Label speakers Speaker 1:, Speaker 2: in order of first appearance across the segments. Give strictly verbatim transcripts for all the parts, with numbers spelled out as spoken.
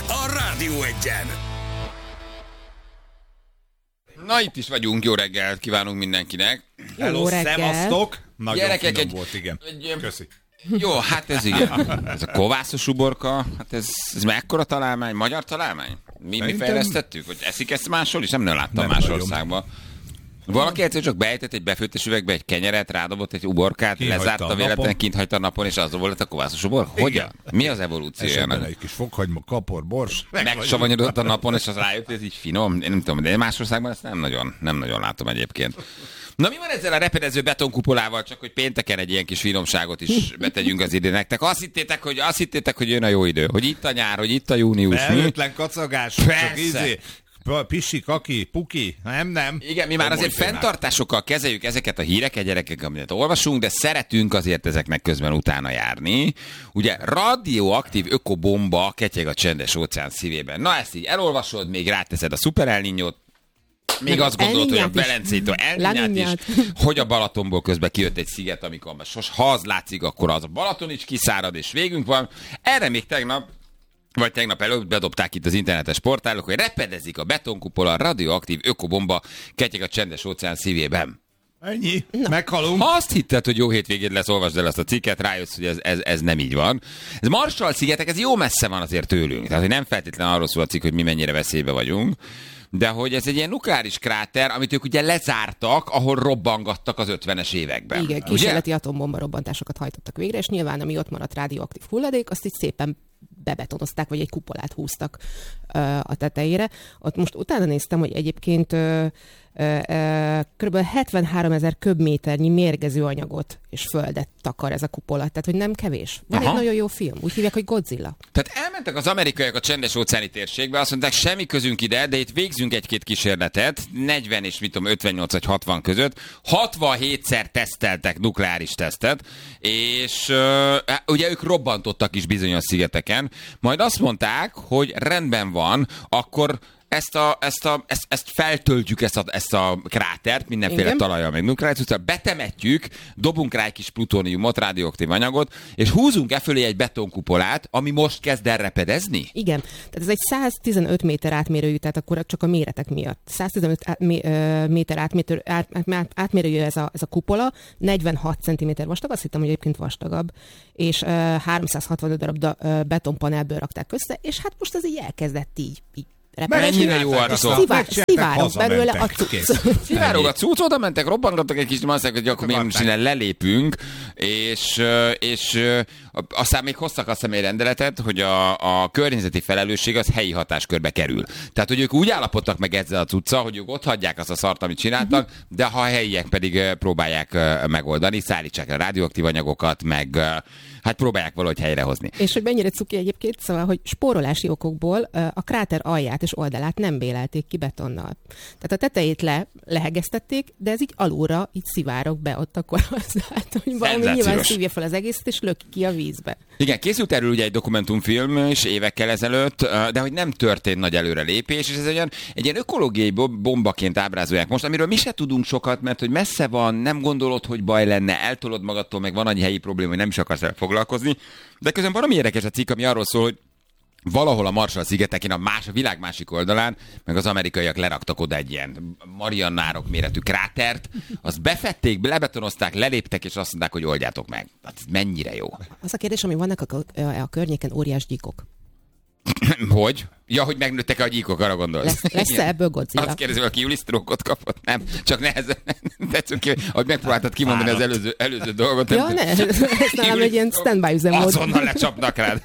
Speaker 1: a Rádió Egyen.
Speaker 2: Na, itt is vagyunk, jó reggelt kívánunk mindenkinek.
Speaker 3: Hello, szevasztok! Nagyon
Speaker 2: Gyerekek,
Speaker 3: finom
Speaker 2: egy,
Speaker 3: volt, igen.
Speaker 2: Egy,
Speaker 3: Köszi.
Speaker 2: Jó, hát ez igen. Ez a kovászos uborka, hát ez, ez mekkora találmány? Magyar találmány? Mi, mi fejlesztettük? Hogy eszik ezt máshol is? Nem, nem láttam nem más nagyon. Országban. Valaki egyszer csak beejtett egy befőttes üvegbe egy kenyeret, rádobott egy uborkát, lezárta véletlenül, kint hagyta a napon, és az volt a kovászos uborka. Hogyan? Mi az evolúciójának?
Speaker 3: Egy kis fokhagyma, kapor, bors.
Speaker 2: Megsavanyodott a napon, és az rájött, hogy ez így finom. Én nem tudom, de más országban ezt nem nagyon, nem nagyon látom egyébként. Na mi van ezzel a repedező betonkupolával, csak hogy pénteken egy ilyen kis finomságot is betegyünk az idő nektek. Azt hittétek, hogy, azt hittétek, hogy jön a jó idő, hogy itt a nyár, hogy itt a június.
Speaker 3: Belőtlen kacagás, csak ízé. Pisi, kaki, puki, nem, nem.
Speaker 2: Igen, mi már azért fenntartásokkal kezeljük ezeket a híreket, gyerekek, amit olvasunk, de szeretünk azért ezeknek közben utána járni. Ugye radioaktív ökobomba ketyeg a csendes óceán szívében. Na ezt így elolvasod, még ráteszed a Super El Niñót, még azt gondolod, hogy a Belencétől elnyát is, hogy a Balatonból közben kijött egy sziget, amikor sos, ha az látszik, akkor az a Balaton is kiszárad, és végünk van. Erre még tegnap vagy tegnap előtt bedobták itt az internetes portálok, hogy repedezik a betonkupola, a radioaktív ökobomba ketyeg a csendes óceán szívében.
Speaker 3: Ennyi, meghalunk.
Speaker 2: Ha azt hitted, hogy jó hétvégéd lesz, olvasd el azt a cikket, rájössz, hogy ez, ez, ez nem így van. Ez Marshall-szigetek, ez jó messze van azért tőlünk. Tehát, hogy nem feltétlenül arról szól a cikk, hogy mi mennyire veszélybe vagyunk, de hogy ez egy ilyen nukleáris kráter, amit ők ugye lezártak, ahol robbangattak az ötvenes években.
Speaker 4: Igen, kísérleti atombomba robbantásokat hajtottak végre, és nyilván ami ott maradt radioaktív hulladék, azt így szépen bebetonozták, vagy egy kupolát húztak uh, a tetejére. Ott most utána néztem, hogy egyébként uh, uh, uh, kb. hetvenháromezer köbméternyi mérgező anyagot és földet takar ez a kupola. Tehát, hogy nem kevés. Van Aha. egy nagyon jó film. Úgy hívják, hogy Godzilla.
Speaker 2: Tehát elmentek az amerikaiak a csendes óceáni térségbe, azt mondták, semmi közünk ide, de itt végzünk egy-két kísérletet, negyven és mit tudom, ötvennyolc vagy hatvan között. hatvanhétszer teszteltek nukleáris tesztet, és uh, ugye ők robbantottak is bizonyos szigeteken, majd azt mondták, hogy rendben van, akkor ezt, a, ezt, a, ezt, ezt feltöltjük, ezt a, ezt a krátert, mindenféle talajjal, meg nukleáris, betemetjük, dobunk rá egy kis plutóniumot, radioaktív anyagot, és húzunk e fölé egy betonkupolát, ami most kezd el repedezni?
Speaker 4: Igen. Tehát ez egy száztizenöt méter átmérőjű, tehát akkor csak a méretek miatt. száztizenöt át, méter átmérő, át, át, átmérőjű ez a, ez a kupola, negyvenhat centiméter vastag, azt hittem, hogy egyébként vastagabb, és uh, háromszázhatvan darab da, uh, betonpanelből rakták össze, és hát most az így elkezdett így, így
Speaker 2: mennyire jó arcol.
Speaker 4: Szivárok belőle a cucc.
Speaker 2: Szivárok a cucc, oda mentek, robbangattak egy kis, azt mondták, hogy akkor mi most innen lelépünk, és, és aztán még hoztak azt egy rendeletet, hogy a, a környezeti felelősség az helyi hatáskörbe kerül. Tehát, hogy ők úgy állapodtak meg ezzel a cuccal, hogy ők ott hagyják azt a szart, amit csináltak, de ha a helyiek pedig próbálják megoldani, szállítsák a radioaktív anyagokat, meg hát próbálják valahogy helyrehozni.
Speaker 4: És hogy mennyire cuki egyébként, szóval, hogy spórolási okokból a kráter alját és oldalát nem bélelték ki betonnal. Tehát a tetejét le, lehegeztették, de ez így alulra így szivárok be ott akkor azáltal, hogy valami nyilván szívja fel az egészet, és löki ki a vízbe.
Speaker 2: Igen, készült erről ugye egy dokumentumfilm is évekkel ezelőtt, de hogy nem történt nagy előrelépés, és ez egy, egy ilyen ökológiai bombaként ábrázolják most, amiről mi se tudunk sokat, mert hogy messze van, nem gondolod, hogy baj lenne, eltolod magadtól, meg van annyi helyi probléma, hogy nem is akarsz foglalkozni, de közben valami érdekes a cikk, ami arról szól, hogy valahol a Marshall-szigetekén, a, más, a világ másik oldalán, meg az amerikaiak leraktak oda egy ilyen Mariannárok méretű krátert, azt befették, lebetonozták, leléptek, és azt mondták, hogy oldjátok meg. Hát mennyire jó.
Speaker 4: Az a kérdés, ami vannak a, a, a környéken óriás gyíkok.
Speaker 2: Hogy? Ja, hogy megnőttek a gyíkok, arra gondolsz.
Speaker 4: Lesz, lesz-e ebből Godzilla?
Speaker 2: Azt kérdezi, hogy Juli sztrókot kapott? Nem, csak nehezen. Tetszünk ki, hogy megpróbáltad kimondani az előző, előző dolgot.
Speaker 4: Ja, ne, ez nálam egy ilyen standby üzemmód.
Speaker 2: Azonnal lecsapnak rád.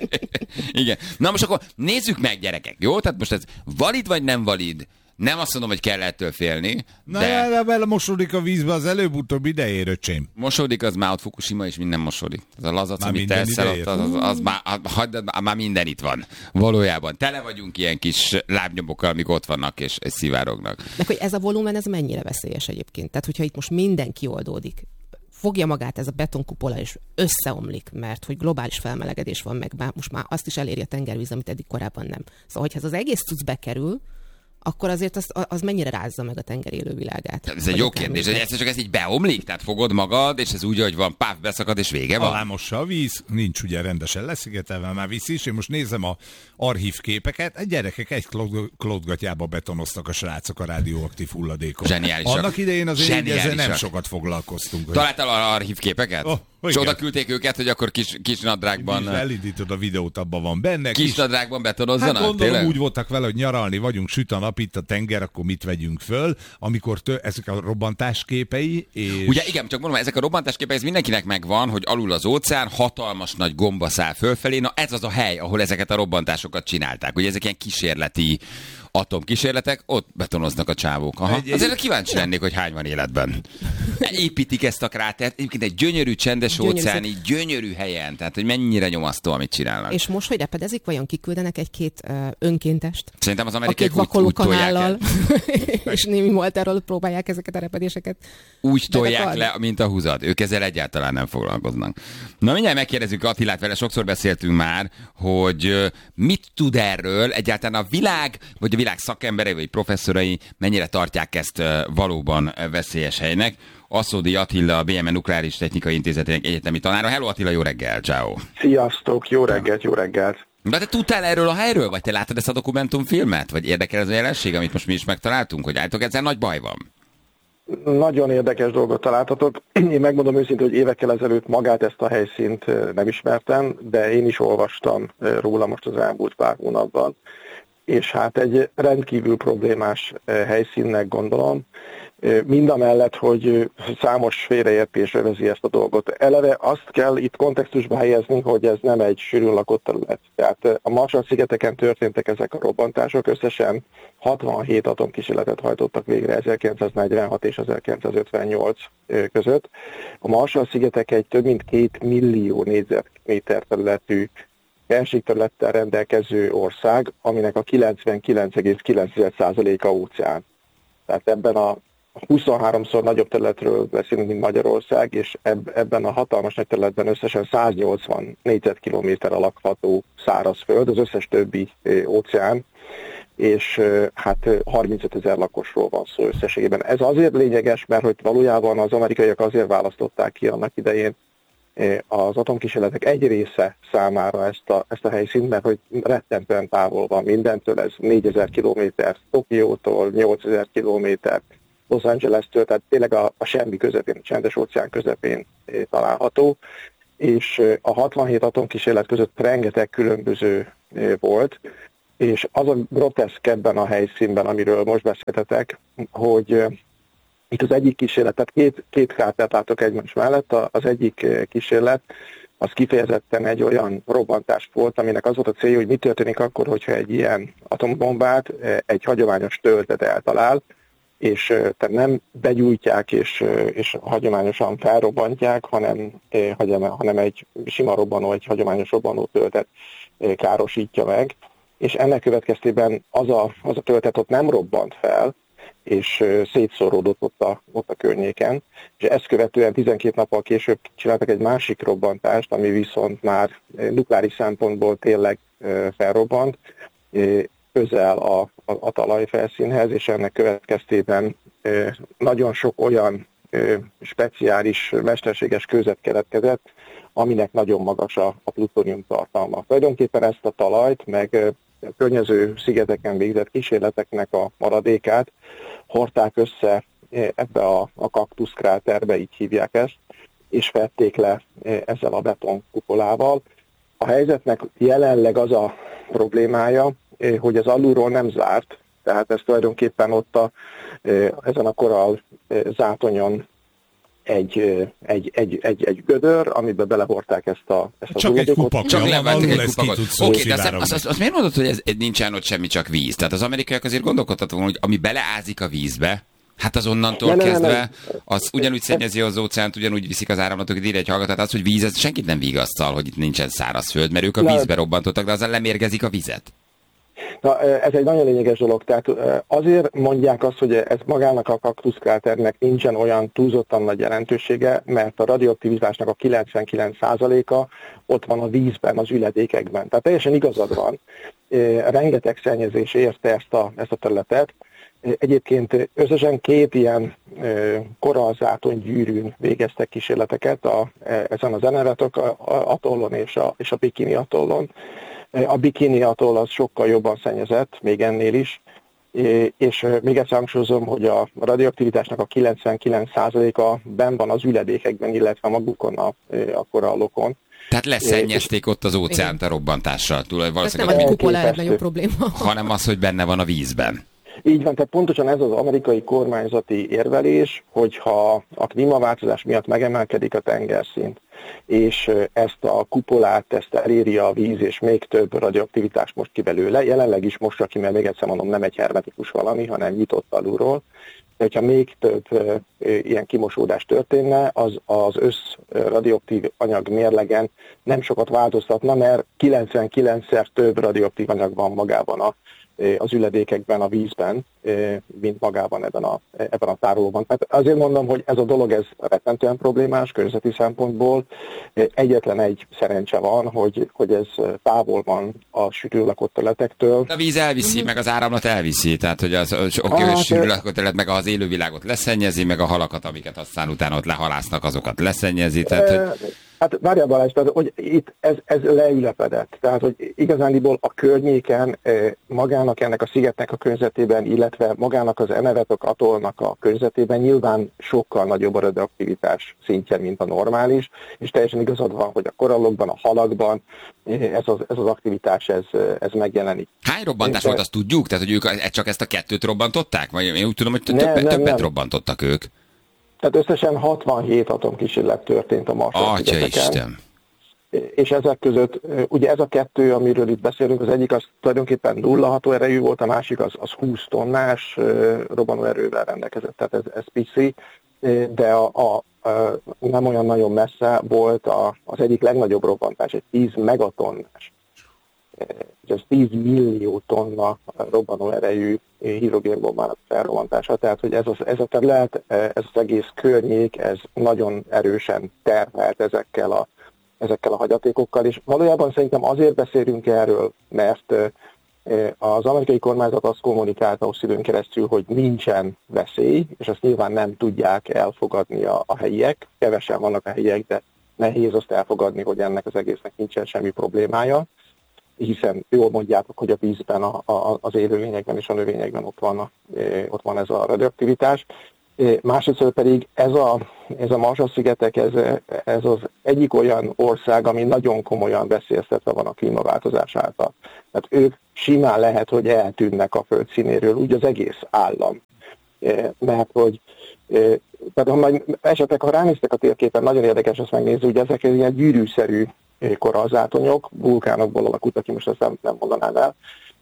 Speaker 2: Igen. Na most akkor nézzük meg, gyerekek, jó? Tehát most ez valid vagy nem valid? Nem azt mondom, hogy kell ettől félni,
Speaker 3: Na,
Speaker 2: de...
Speaker 3: de bele mosódik a vízbe az előbb-utóbb idejér, öcsém.
Speaker 2: Mosódik, az már ott Fukushima, és minden mosódik. Az a lazac, amit te eszel ott, az, az, az már, az, már minden itt van. Valójában. Tele vagyunk ilyen kis lábnyomokkal, amik ott vannak, és, és szivárognak.
Speaker 4: De hogy ez a volumen, ez mennyire veszélyes egyébként? Tehát, hogyha itt most mindenki oldódik, fogja magát ez a betonkupola, és összeomlik, mert hogy globális felmelegedés van, meg már, most már azt is eléri a tengervíz, amit eddig korábban nem. Szóval, hogyha ez az egész cucc bekerül, akkor azért az, az mennyire rázza meg a tenger élővilágát.
Speaker 2: Ez egy jó kérdés, hogy ez csak ez így beomlik, tehát fogod magad, és ez úgy, hogy van, páf, beszakad, és vége van?
Speaker 3: Alámossa a víz, nincs ugye rendesen leszigetelve, már víz is. Én most nézem a archív képeket, a gyerekek egy klódgatjába betonoztak a srácok a radioaktív hulladékot.
Speaker 2: Zseniálisak.
Speaker 3: Annak idején azért ezzel nem sokat foglalkoztunk.
Speaker 2: Találtál arra archív képeket?
Speaker 3: Oh,
Speaker 2: és oda küldték őket, hogy akkor kis, kis nadrágban...
Speaker 3: Elindítod a videót, abban van benne.
Speaker 2: Kis, kis nadrágban betonozzanak?
Speaker 3: Hát gondolom tényleg? Úgy voltak vele, hogy nyaralni vagyunk, süt a nap, itt a tenger, akkor mit vegyünk föl, amikor tő, ezek a robbantásképei, és...
Speaker 2: Ugye igen, csak mondom, ezek a robbantásképei, ez mindenkinek megvan, hogy alul az óceán, hatalmas nagy gomba száll fölfelé, na ez az a hely, ahol ezeket a robbantásokat csinálták. Ugye ezek ilyen kísérleti atomkísérletek, ott betonoznak a csávók. Aha. Egy, Azért egy... kíváncsi lennék, hogy hány van életben. Építik ezt a krátert, egyébként egy gyönyörű, csendes gyönyörű óceáni, szép. gyönyörű helyen, tehát hogy mennyire nyomasztó, amit csinálnak.
Speaker 4: És most, hogy repedezik, vajon kiküldenek egy-két uh, önkéntest?
Speaker 2: Szerintem az amerikaiak úgy, úgy
Speaker 4: kanállal, és némi molterről próbálják ezeket a repedéseket.
Speaker 2: Úgy tolják le, mint a húzat. Ők ezzel egyáltalán nem foglalkoznak. Na mindjárt megkérdezzük Attilát, vele sokszor beszéltünk már, hogy mit tud erről egyáltalán a világ, vagy a világ szakemberei, vagy professzorai mennyire tartják ezt valóban veszélyes helynek. Aszódi Attila, a bé em e Nukleáris Technikai Intézetének egyetemi tanára. Hello Attila, jó reggel, ciao.
Speaker 1: Sziasztok, jó reggelt, jó reggelt.
Speaker 2: De te tudtál erről a helyről, vagy te láttad ezt a dokumentumfilmet? Vagy érdekel ez a jelenség, amit most mi is megtaláltunk, hogy állítok, ezzel nagy baj van?
Speaker 1: Nagyon érdekes dolgot találtatok. Én megmondom őszintén, hogy évekkel ezelőtt magát ezt a helyszínt nem ismertem, de én is olvastam róla most az elmúlt pár hónapban. És hát egy rendkívül problémás helyszínnek gondolom, mindamellett, hogy számos félreértés övezi ezt a dolgot. Eleve azt kell itt kontextusba helyezni, hogy ez nem egy sűrűn lakott terület. Tehát a Marshall-szigeteken történtek ezek a robbantások, összesen hatvanhét atomkísérletet hajtottak végre ezerkilencszáznegyvenhat és ezerkilencszázötvennyolc között. A Marshall-szigetek egy több mint két millió négyzetméter területű felségterülettel rendelkező ország, aminek a kilencvenkilenc egész kilenc százaléka óceán. Tehát ebben a huszonháromszor nagyobb területről beszélünk, mint Magyarország, és ebben a hatalmas nagy területben összesen száznyolcvan négyzetkilométer a lakható szárazföld, az összes többi óceán, és hát harmincöt ezer lakosról van szó összességében. Ez azért lényeges, mert hogy valójában az amerikaiak azért választották ki annak idején az atomkísérletek egy része számára ezt a, ezt a helyszínt, mert hogy rettentően távol van mindentől, ez négyezer kilométer Tokiótól, nyolcezer kilométer Los Angeles-től, tehát tényleg a, a semmi közepén, a csendes óceán közepén található, és a hatvanhét atomkísérlet között rengeteg különböző volt, és az a groteszk ebben a helyszínben, amiről most beszéltetek, hogy itt az egyik kísérlet, tehát két, két krátert látok egymás mellett, az egyik kísérlet az kifejezetten egy olyan robbantás volt, aminek az volt a célja, hogy mi történik akkor, hogyha egy ilyen atombombát egy hagyományos töltet eltalál, és tehát nem begyújtják és, és hagyományosan felrobbantják, hanem, hanem egy sima robbanó, egy hagyományos robbanó töltet károsítja meg, és ennek következtében az a, az a töltet ott nem robbant fel, és szétszóródott ott a, ott a környéken, és ezt követően tizenkét nappal később csináltak egy másik robbantást, ami viszont már nukleáris szempontból tényleg felrobbant, közel a, a, a talajfelszínhez, és ennek következtében nagyon sok olyan speciális, mesterséges kőzet keletkezett, aminek nagyon magas a, a plutónium tartalma. Tulajdonképpen ezt a talajt, meg a környező szigeteken végzett kísérleteknek a maradékát hordták össze ebbe a, a kaktuszkráterbe, így hívják ezt, és fedték le ezzel a betonkupolával. A helyzetnek jelenleg az a problémája, hogy ez alulról nem zárt, tehát ez tulajdonképpen ott a, ezen a korall zátonyon egy, egy, egy, egy, egy gödör, amiben belehordták ezt a ezt a
Speaker 3: Csak egy kupak,
Speaker 2: csak levettek egy
Speaker 3: kupakot.
Speaker 2: Oké, de azt, azt, azt, azt miért mondod, hogy ez nincsen ott semmi, csak víz? Tehát az amerikaiak azért gondolkodtak volna, hogy ami beleázik a vízbe, hát az onnantól ne, kezdve, ne, ne, ne. az ugyanúgy szennyezi az óceánt, ugyanúgy viszik az áramlatok, ide egy hallgatát, az, hogy víz, ez senkit nem vigasztal, hogy itt nincsen szárazföld, mert ők a vízbe robbantottak, de azzal lemérgezik a vizet.
Speaker 1: Na, ez egy nagyon lényeges dolog. Tehát azért mondják azt, hogy ez magának a kaktuszkráternek nincsen olyan túlzottan nagy jelentősége, mert a radioaktivitásnak a kilencvenkilenc százaléka ott van a vízben, az üledékekben. Tehát teljesen igazad van, rengeteg szennyezés érte ezt a, ezt a területet. Egyébként összesen két ilyen korallzátony gyűrűn végeztek kísérleteket a, ezen az Enewetok atollon és a, és a Bikini atollon. A Bikini atoll az sokkal jobban szennyezett, még ennél is, és még egyszer hangsúlyozom, hogy a radioaktivitásnak a kilencvenkilenc százaléka benn van az üledékekben, illetve magukon a, a korallokon.
Speaker 2: Tehát leszennyezték ott az óceánt a robbantással.
Speaker 4: Ez nem a kupola a nagyobb probléma.
Speaker 2: Hanem az, hogy benne van a vízben.
Speaker 1: Így van, tehát pontosan ez az amerikai kormányzati érvelés, hogyha a klímaváltozás miatt megemelkedik a tengerszint, és ezt a kupolát, ezt eléri a víz, és még több radioaktivitás most ki belőle, jelenleg is most, aki, mert még egyszer mondom, nem egy hermetikus valami, hanem nyitott alulról, de hogyha még több e, ilyen kimosódás történne, az az össz radioaktív anyag mérlegen nem sokat változtatna, mert kilencvenkilencszer több radioaktív anyag van magában a az üledékekben, a vízben, mint magában ebben a, ebben a tárolóban. Tehát azért mondom, hogy ez a dolog ez rettentően problémás környezeti szempontból. Egyetlen egy szerencse van, hogy, hogy ez távol van a sűrű lakott területektől.
Speaker 2: A víz elviszi, meg az áramlat elviszi, tehát hogy az oké, a sűrű lakott terület, meg az élővilágot leszennyezi, meg a halakat, amiket aztán utána ott lehalásznak, azokat leszennyezi. Tehát, hogy...
Speaker 1: Hát várjál Balázs, tehát, hogy itt ez, ez leülepedett. Tehát, hogy igazándiból a környéken magának ennek a szigetnek a környezetében, illetve magának az Enewetok atollnak a környezetében nyilván sokkal nagyobb a radioaktivitás szintje, mint a normális, és teljesen igazad van, hogy a korallokban, a halakban ez az, ez az aktivitás ez, ez megjelenik.
Speaker 2: Hány robbantás volt, azt tudjuk? Tehát, hogy ők csak ezt a kettőt robbantották? Vagy én úgy tudom, hogy több,
Speaker 1: nem, nem,
Speaker 2: többet
Speaker 1: nem.
Speaker 2: robbantottak ők.
Speaker 1: Tehát összesen hatvanhét atomkísérlet történt a Marshall-szigeteken. És ezek között, ugye ez a kettő, amiről itt beszélünk, az egyik az tulajdonképpen nulla hatóerejű volt, a másik az, az húsz tonnás robbanóerővel rendelkezett, tehát ez, ez pici, de a, a, a, nem olyan nagyon messze volt a, az egyik legnagyobb robbantás, egy tíz megatonnás. Ez tíz millió tonna robbanóerejű hidrogénbombának felrobbantása, tehát hogy ez, az, ez a terület, ez az egész környék, ez nagyon erősen terhelt ezekkel a, ezekkel a hagyatékokkal, és valójában szerintem azért beszélünk erről, mert az amerikai kormányzat azt kommunikálta hosszú időn keresztül, hogy nincsen veszély, és azt nyilván nem tudják elfogadni a, a helyiek, kevesen vannak a helyiek, de nehéz azt elfogadni, hogy ennek az egésznek nincsen semmi problémája, hiszen jól mondjátok, hogy a vízben, a, a, az élőlényekben és a növényekben ott van, a, ott van ez a radioaktivitás. Másodszor pedig ez a, ez a Marshall-szigetek, ez, ez az egyik olyan ország, ami nagyon komolyan veszélyeztetve van a klímaváltozás által. Tehát ők simán lehet, hogy eltűnnek a föld színéről, úgy az egész állam. Mert hogy tehát ha majd esetleg, ha ránéztek a térképen, nagyon érdekes azt megnézni, hogy ezek ilyen gyűrűszerű korallzátonyok, vulkánokból alakult, aki most azt nem, nem mondanám el,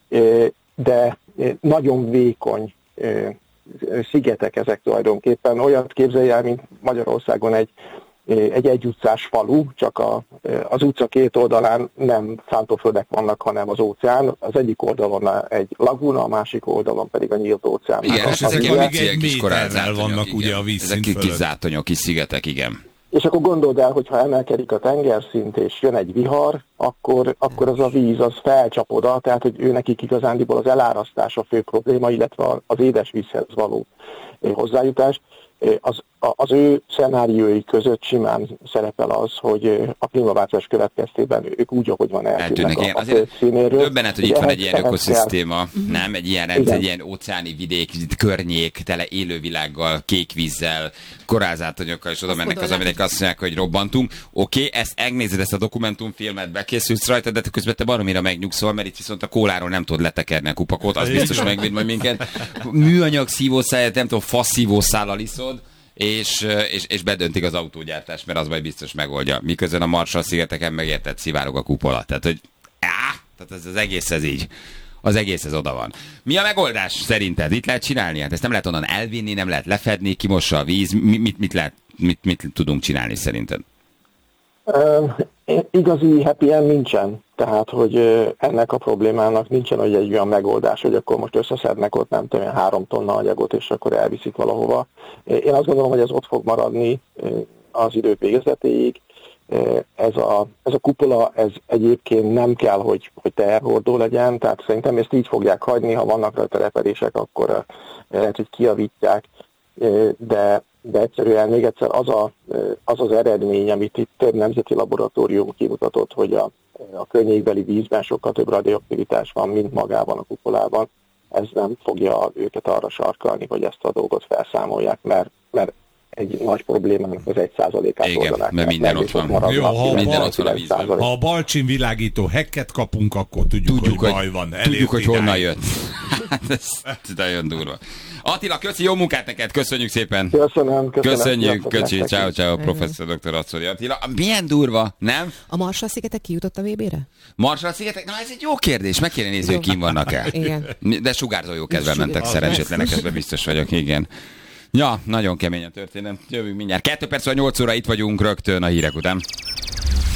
Speaker 1: de nagyon vékony szigetek ezek tulajdonképpen. Olyat képzelj el, mint Magyarországon egy egy egyutcás falu, csak a, az utca két oldalán nem szántóföldek vannak, hanem az óceán. Az egyik oldalon egy laguna, a másik oldalon pedig a nyílt óceán.
Speaker 2: Igen, és ezek ilyen ilyen kis korallzátonyok
Speaker 3: vannak ugye a vízszint
Speaker 2: fölött. Ezek kis zátonyok, kis szigetek, igen.
Speaker 1: És akkor gondold el, hogy ha emelkedik a tengerszint, és jön egy vihar, akkor, akkor az a víz az felcsap oda, tehát hogy ő nekik igazándiból az elárasztás a fő probléma, illetve az édesvízhez való hozzájutás. Az, az ő szenáriói között simán szerepel az, hogy a klímaváltozás következtében ők úgy, ahogy van, eltűnnek a, a földszínéről.
Speaker 2: Döbbenet, hogy itt van egy ilyen ökoszisztéma, nem? Egy ilyen rendszer, egy ilyen óceáni vidék, környék, tele élővilággal, kék vízzel, korallzátonyokkal, és oda mennek az, aminek azt mondják, hogy robbantunk. Oké, okay, ezt megnézed, ezt a dokumentumfilmet, bekészülsz rajta, de te közben te baromira megnyugszol, mert itt viszont a kóláról nem tudod letekerni a kupakot, az biztos megvéd majd minket. Műanyag szívószáját, nem tudom, faszívószállal iszod, És, és, és bedöntik az autógyártást, mert az majd biztos megoldja. Miközben a Marshall-szigeteken megértett szivárog a kupola. Tehát, hogy áh, tehát ez az egész ez így. Az egész ez oda van. Mi a megoldás szerinted? Itt lehet csinálni? Hát ezt nem lehet onnan elvinni, nem lehet lefedni, kimossa a víz. Mi, mit, mit, lehet, mit, mit tudunk csinálni szerinted?
Speaker 1: Uh, igazi happy end nincsen. Tehát, hogy ennek a problémának nincsen hogy egy olyan megoldás, hogy akkor most összeszednek ott nem tudom, három tonna anyagot, és akkor elviszik valahova. Én azt gondolom, hogy ez ott fog maradni az idő végezetéig. Ez a, ez a kupola, ez egyébként nem kell, hogy, hogy teherhordó legyen, tehát szerintem ezt így fogják hagyni, ha vannak rá telepedések, akkor lehet, hogy kijavítják, de, de egyszerűen még egyszer az, a, az az eredmény, amit itt több nemzeti laboratórium kimutatott, hogy a, a környékbeli vízben sokkal több radioaktivitás van, mint magában a kupolában, ez nem fogja őket arra sarkalni, hogy ezt a dolgot felszámolják, mert, mert egy nagy problémának az egy százalékát
Speaker 2: oldanák. Igen, mert minden ott van.
Speaker 3: Jó, ha,
Speaker 2: minden
Speaker 3: a,
Speaker 2: ott van a vízben.
Speaker 3: Ha a Balcsin világító hekket kapunk, akkor tudjuk, tudjuk hogy baj van.
Speaker 2: Tudjuk, hogy honnan jött. Hát ez nagyon durva. Attila, köszi, jó munkát neked, köszönjük szépen.
Speaker 1: Köszönöm, köszönöm.
Speaker 2: Köszönjük, köszi, ciao, ciao, professzor doktor Aczori Attila. Milyen durva, nem?
Speaker 4: A Marshall-szigetek kijutott a vé bére?
Speaker 2: Marshall-szigetek? Na, ez egy jó kérdés, meg kéne nézni, hogy kim vannak-e.
Speaker 4: Igen.
Speaker 2: De sugárzó jó kedven mentek, szerencsétlenek, ebben biztos vagyok, igen. Ja, nagyon kemény a történet. Jövünk mindjárt. Kettő perc vagy nyolc óra, itt vagyunk rögtön a hírek után.